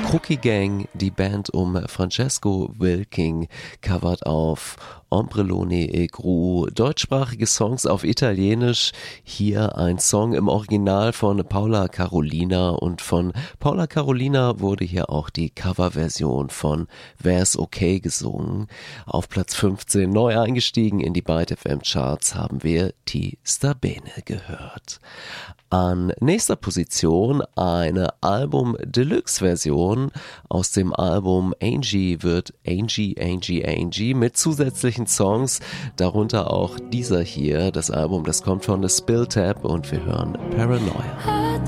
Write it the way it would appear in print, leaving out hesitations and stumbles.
Crookie Gang, die Band um Francesco Wilking, covert auf Ombrellone e Gru deutschsprachige Songs auf Italienisch. Hier ein Song im Original von Paula Carolina, und von Paula Carolina wurde hier auch die Coverversion von Wär's okay gesungen. Auf Platz 15 neu eingestiegen in die Byte FM Charts haben wir Ti sta bene gehört. An nächster Position eine Album-Deluxe-Version aus dem Album Angie wird Angie mit zusätzlichen Songs, darunter auch dieser hier. Das Album, das kommt von The Spill Tap, und wir hören Paranoia.